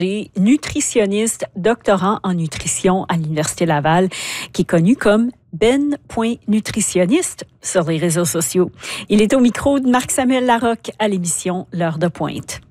nutritionniste, doctorant en nutrition à l'Université Laval, qui est connu comme Ben.nutritionniste sur les réseaux sociaux. Il est au micro de Marc-Samuel Larocque à l'émission L'heure de pointe.